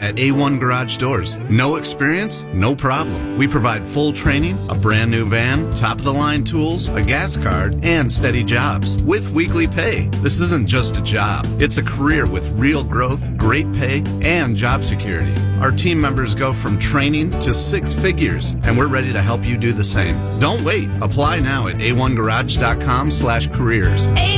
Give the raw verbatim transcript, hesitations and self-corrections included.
at A one Garage Doors. No experience? No problem. We provide full training, a brand new van, top-of-the-line tools, a gas card, and steady jobs with weekly pay. This isn't just a job. It's a career with real growth, great pay, and job security. Our team members go from training to six figures, and we're ready to help you do the same. Don't wait. Apply now at A one garage dot com slash careers. A